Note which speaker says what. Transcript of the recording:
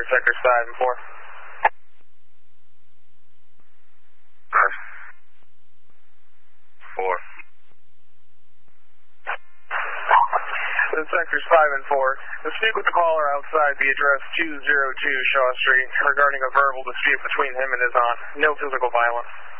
Speaker 1: sectors 5 and 4.
Speaker 2: Four.
Speaker 1: Sectors 5 and 4. Speak with the caller outside the address 202 Shaw Street regarding a verbal dispute between him and his aunt. No physical violence.